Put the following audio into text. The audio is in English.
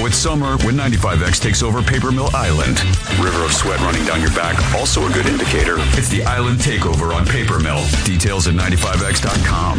it's summer when 95X takes over Paper Mill Island. River of sweat running down your back, also a good indicator. It's the Island Takeover on Paper Mill. Details at 95x.com.